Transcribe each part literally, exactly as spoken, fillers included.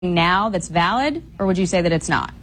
now that's valid, or would you say that it's not?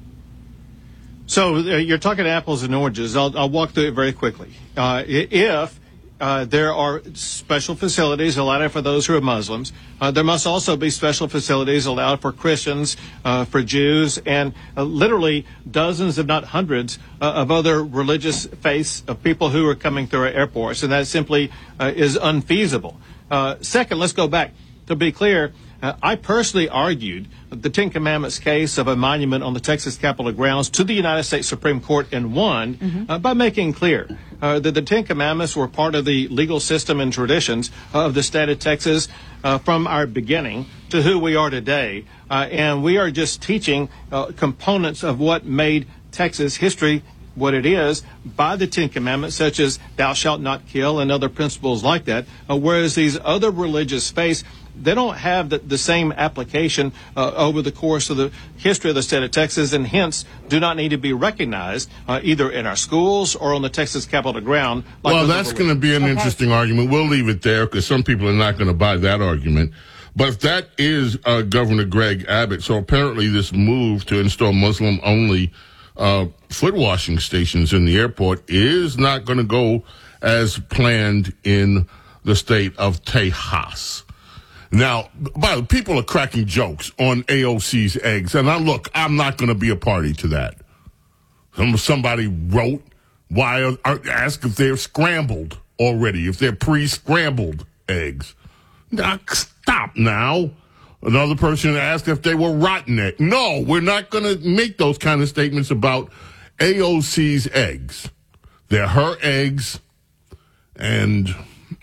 So uh, you're talking apples and oranges. I'll, I'll walk through it very quickly. Uh, if uh, there are special facilities allowed for those who are Muslims, uh, there must also be special facilities allowed for Christians, uh, for Jews, and uh, literally dozens, if not hundreds, uh, of other religious faiths of people who are coming through our airports, and that simply uh, is unfeasible. Uh, second, let's go back. To be clear, Uh, I personally argued the Ten Commandments case of a monument on the Texas Capitol grounds to the United States Supreme Court and won mm-hmm. uh, by making clear uh, that the Ten Commandments were part of the legal system and traditions of the state of Texas uh, from our beginning to who we are today. Uh, and we are just teaching uh, components of what made Texas history what it is by the Ten Commandments, such as thou shalt not kill and other principles like that, uh, whereas these other religious faiths, they don't have the, the same application uh, over the course of the history of the state of Texas, and hence do not need to be recognized uh, either in our schools or on the Texas Capitol ground. Like well, that's going to be an okay. interesting argument. We'll leave it there because some people are not going to buy that argument. But if that is uh, Governor Greg Abbott, so apparently this move to install Muslim-only uh, foot washing stations in the airport is not going to go as planned in the state of Tejas. Now, by the way, people are cracking jokes on A O C's eggs, and I look, I'm not going to be a party to that. Somebody wrote, why are, are, ask if they're scrambled already, if they're pre-scrambled eggs. Now, stop now. Another person asked if they were rotten eggs. No, we're not going to make those kind of statements about A O C's eggs. They're her eggs, and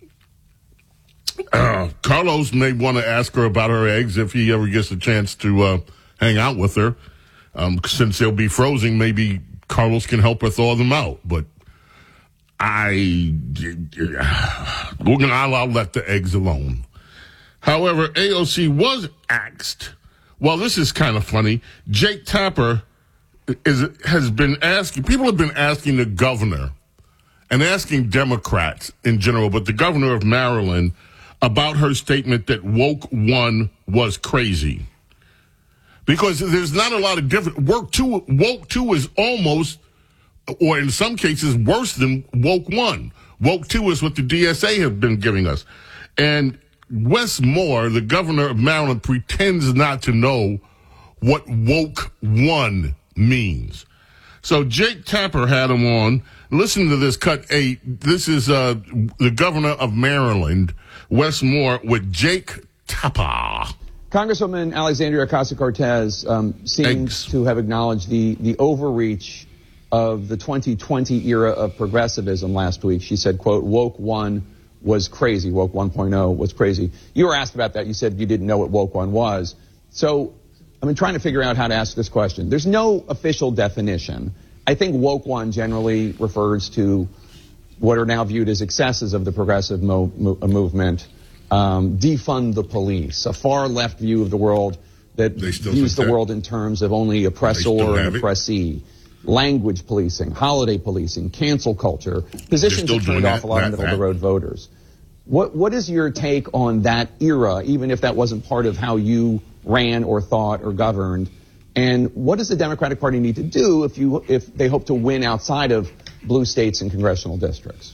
Uh, Carlos may want to ask her about her eggs if he ever gets a chance to uh, hang out with her. Um, since they'll be frozen, maybe Carlos can help her thaw them out. But I, we're gonna, I'll, I'll let the eggs alone. However, A O C was asked. Well, this is kind of funny. Jake Tapper is has been asking. People have been asking the governor and asking Democrats in general, but the governor of Maryland, about her statement that woke one was crazy. Because there's not a lot of different work two woke two is almost, or in some cases worse than woke one. Woke two is what the D S A have been giving us. And Wes Moore, the governor of Maryland, pretends not to know what woke one means. So Jake Tapper had him on. Listen to this, cut eight. This is uh, the governor of Maryland, Wes Moore, with Jake Tapper. Congresswoman Alexandria Ocasio-Cortez um, seems Eggs. to have acknowledged the, the overreach of the twenty twenty era of progressivism last week. She said, quote, woke one was crazy. Woke one point oh was crazy. You were asked about that. You said you didn't know what woke one was. So I've been trying to figure out how to ask this question. There's no official definition. I think woke one generally refers to what are now viewed as excesses of the progressive mo- mo- movement. Um, defund the police, a far left view of the world that views the that? world in terms of only oppressor and oppressee. Language policing, holiday policing, cancel culture, positions that turned off a lot of middle-of-the-road voters. What What is your take on that era, even if that wasn't part of how you ran or thought or governed? And what does the Democratic Party need to do if you if they hope to win outside of blue states and congressional districts?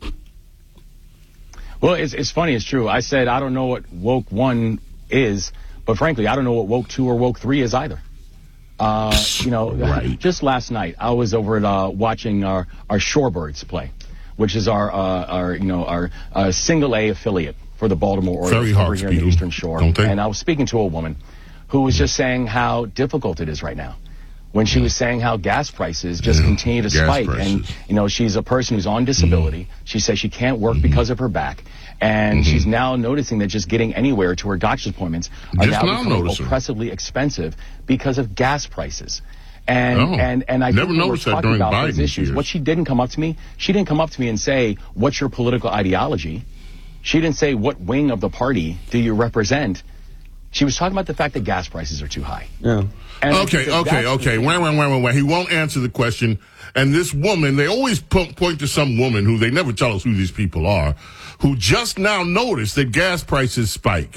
Well, it's, it's funny. It's true. I said I don't know what woke one is, but frankly, I don't know what woke two or woke three is either. Uh, you know, right. Just last night, I was over at uh, watching our, our Shorebirds play, which is our uh, our you know our uh, single A affiliate for the Baltimore Orioles over here in the Eastern Shore. And I was speaking to a woman who was just saying how difficult it is right now. When she was saying how gas prices just yeah, continue to spike. Prices. And, you know, she's a person who's on disability. Mm-hmm. She says she can't work mm-hmm. because of her back. And mm-hmm. she's now noticing that just getting anywhere to her doctor's appointments are just now becoming noticing. oppressively expensive because of gas prices. And, oh, and, and I never think when we're talking about Biden these issues, years. what she didn't come up to me, she didn't come up to me and say, what's your political ideology? She didn't say, what wing of the party do you represent? She was talking about the fact that gas prices are too high. Yeah. And okay, okay, okay. Wait, wait, wait, wait, wait. He won't answer the question. And this woman, they always po- point to some woman who they never tell us who these people are, who just now noticed that gas prices spike.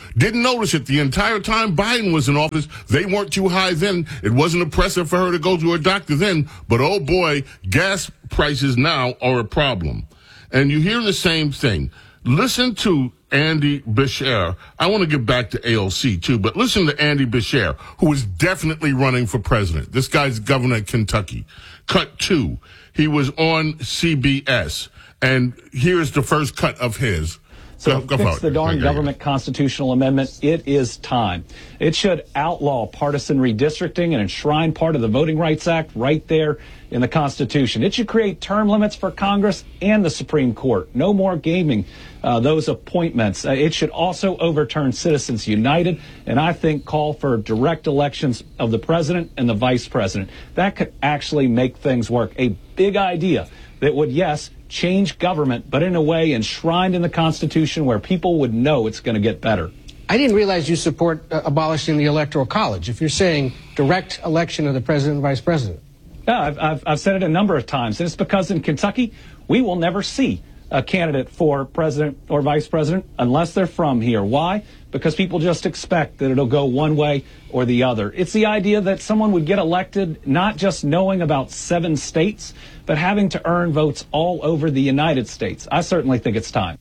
Didn't notice it the entire time Biden was in office. They weren't too high then. It wasn't oppressive for her to go to her doctor then. But oh boy, gas prices now are a problem. And you hear the same thing. Listen to Andy Beshear. I want to get back to A O C too, but listen to Andy Beshear, who is definitely running for president. This guy's governor of Kentucky. Cut two. He was on C B S. And here's the first cut of his. So go, go fix the darn government constitutional amendment. It is time. It should outlaw partisan redistricting and enshrine part of the Voting Rights Act right there in the Constitution. It should create term limits for Congress and the Supreme Court. No more gaming uh, those appointments. Uh, it should also overturn Citizens United and I think call for direct elections of the president and the vice president. That could actually make things work. A big idea that would, yes, change government, but in a way enshrined in the Constitution where people would know it's going to get better. I didn't realize you support uh, abolishing the Electoral College. If you're saying direct election of the president and vice president. Yeah, I've, I've, I've said it a number of times, and it's because in Kentucky, we will never see a candidate for president or vice president unless they're from here. Why? Because people just expect that it'll go one way or the other. It's the idea that someone would get elected not just knowing about seven states, but having to earn votes all over the United States. I certainly think it's time.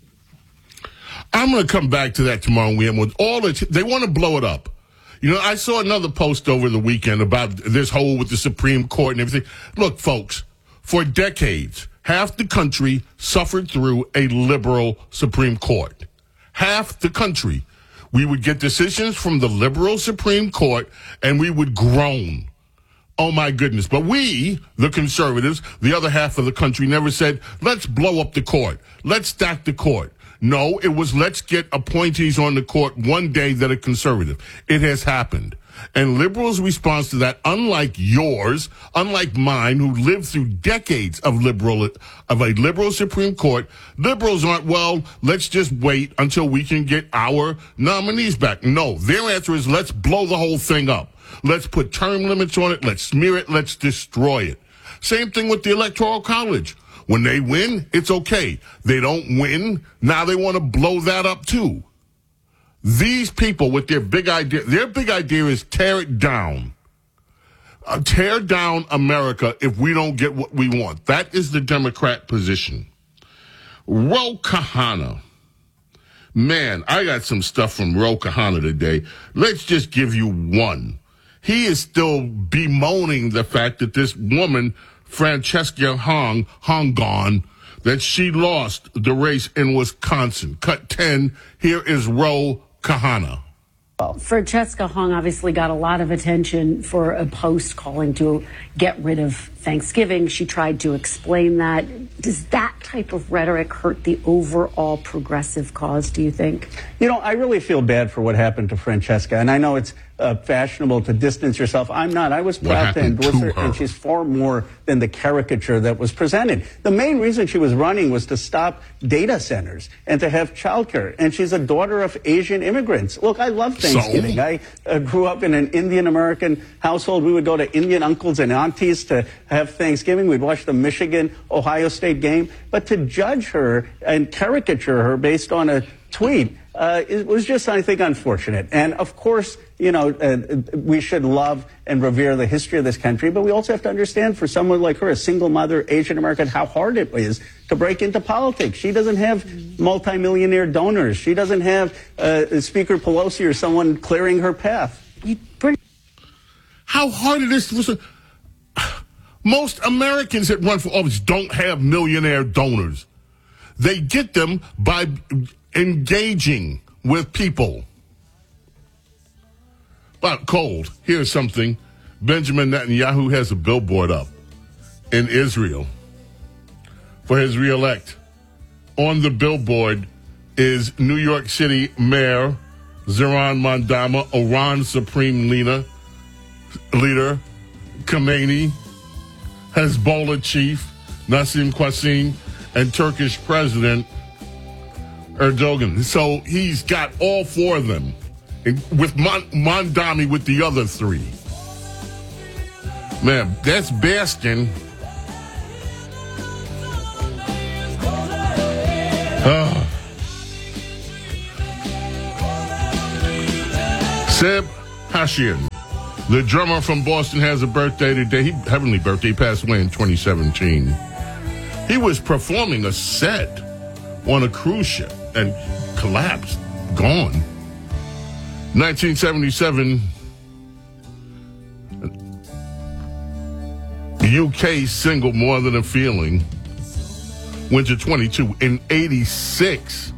I'm going to come back to that tomorrow, William. With all the, they want to blow it up. You know, I saw another post over the weekend about this whole with the Supreme Court and everything. Look, folks, for decades, half the country suffered through a liberal Supreme Court. Half the country. We would get decisions from the liberal Supreme Court, and we would groan. Oh, my goodness. But we, the conservatives, the other half of the country, never said, let's blow up the court. Let's stack the court. No, it was let's get appointees on the court one day that are conservative. It has happened. And liberals' response to that, unlike yours, unlike mine, who lived through decades of liberal of a liberal Supreme Court, liberals aren't, well, let's just wait until we can get our nominees back. No, their answer is let's blow the whole thing up. Let's put term limits on it. Let's smear it. Let's destroy it. Same thing with the Electoral College. When they win, it's okay. They don't win, now they want to blow that up too. These people with their big idea, their big idea is tear it down. Uh, tear down America if we don't get what we want. That is the Democrat position. Ro Khanna. Man, I got some stuff from Ro Khanna today. Let's just give you one. He is still bemoaning the fact that this woman, Francesca Hong, Hongon, that she lost the race in Wisconsin. Cut ten, here is Ro Khanna. Francesca Hong obviously got a lot of attention for a post calling to get rid of Thanksgiving. She tried to explain that. Does that type of rhetoric hurt the overall progressive cause, do you think? You know, I really feel bad for what happened to Francesca, and I know it's uh, fashionable to distance yourself. I'm not. I was proud to endorse to her, her, and she's far more than the caricature that was presented. The main reason she was running was to stop data centers and to have childcare, and she's a daughter of Asian immigrants. Look, I love Thanksgiving. So? I uh, grew up in an Indian-American household. We would go to Indian uncles and aunties to have Thanksgiving. We'd watch the Michigan-Ohio State game. But to judge her and caricature her based on a tweet, uh, it was just, I think, unfortunate. And, of course, you know, uh, we should love and revere the history of this country, but we also have to understand for someone like her, a single mother, Asian American, how hard it is to break into politics. She doesn't have multimillionaire donors. She doesn't have uh, Speaker Pelosi or someone clearing her path. How hard it is to listen. Most Americans that run for office don't have millionaire donors. They get them by engaging with people. But cold, here's something. Benjamin Netanyahu has a billboard up in Israel for his reelect. On the billboard is New York City Mayor Zohran Mamdani, Iran Supreme Leader, leader Khamenei, Hezbollah chief Nassim Qasim, and Turkish President Erdogan. So he's got all four of them, with Mamdani with the other three. Man, that's basking. Oh. Seb Hashian, the drummer from Boston, has a birthday today. He heavenly birthday. He passed away in twenty seventeen. He was performing a set on a cruise ship and collapsed, gone. nineteen seventy-seven, U K single More Than a Feeling went to twenty-two. In eighty-six,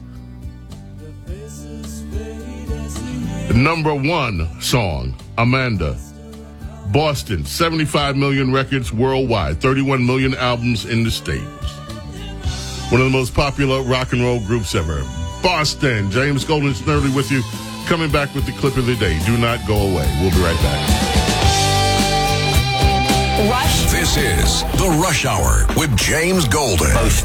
the number one song, Amanda, Boston, seventy-five million records worldwide, thirty-one million albums in the States. One of the most popular rock and roll groups ever. Boston. James Golden Snerdly with you. Coming back with the clip of the day. Do not go away. We'll be right back. Rush. This is The Rush Hour with James Golden.